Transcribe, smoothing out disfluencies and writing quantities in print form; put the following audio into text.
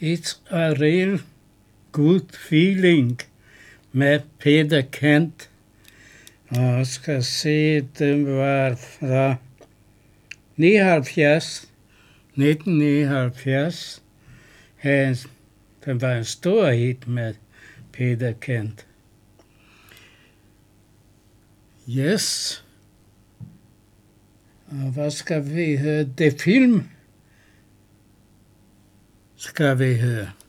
It's a real good feeling med Peter Kent. Og skal se, den var fra 1979. Den var en stor hit med Peter Kent. Yes. Og hvad skal vi høre? Det film skal vi høre.